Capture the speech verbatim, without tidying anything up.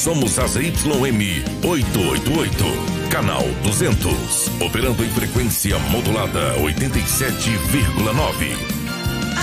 somos a Z Y M oitocentos e oitenta e oito, canal duzentos, operando em frequência modulada oitenta e sete vírgula nove.